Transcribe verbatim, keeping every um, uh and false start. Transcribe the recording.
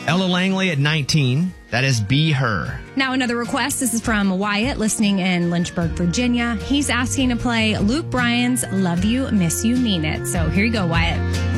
Ella Langley at nineteen. That is Be Her. Now another request. This is from Wyatt, listening in Lynchburg, Virginia. He's asking to play Luke Bryan's Love You, Miss You, Mean It. So here you go, Wyatt.